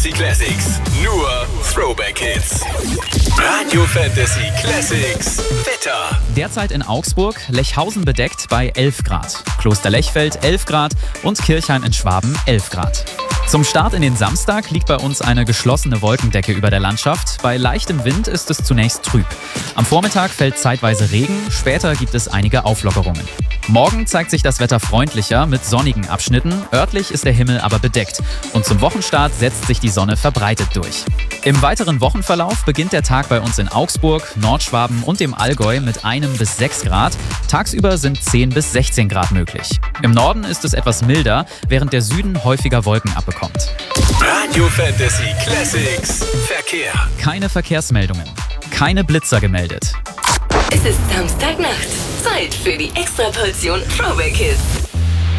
Fantasy Classics. Nur Throwback Hits. Radio Fantasy Classics. Wetter. Derzeit in Augsburg, Lechhausen bedeckt bei 11 Grad. Kloster Lechfeld 11 Grad und Kirchheim in Schwaben 11 Grad. Zum Start in den Samstag liegt bei uns eine geschlossene Wolkendecke über der Landschaft. Bei leichtem Wind ist es zunächst trüb. Am Vormittag fällt zeitweise Regen, später gibt es einige Auflockerungen. Morgen zeigt sich das Wetter freundlicher mit sonnigen Abschnitten, örtlich ist der Himmel aber bedeckt. Und zum Wochenstart setzt sich die Sonne verbreitet durch. Im weiteren Wochenverlauf beginnt der Tag bei uns in Augsburg, Nordschwaben und dem Allgäu mit 1 bis 6 Grad. Tagsüber sind 10 bis 16 Grad möglich. Im Norden ist es etwas milder, während der Süden häufiger Wolken abbekommt. Radio Fantasy Classics. Verkehr. Keine Verkehrsmeldungen. Keine Blitzer gemeldet. Es ist Samstagnacht. Zeit für die Extraportion Throwback Hits.